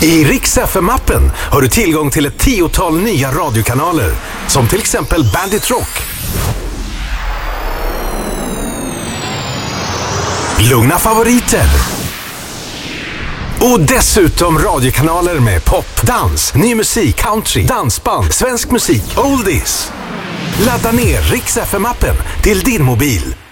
I Rix FM-appen har du tillgång till ett 10-tal nya radiokanaler, som till exempel Bandit Rock, Lugna favoriter och dessutom radiokanaler med pop, dans, ny musik, country, dansband, svensk musik, oldies. Ladda ner Rix FM-appen till din mobil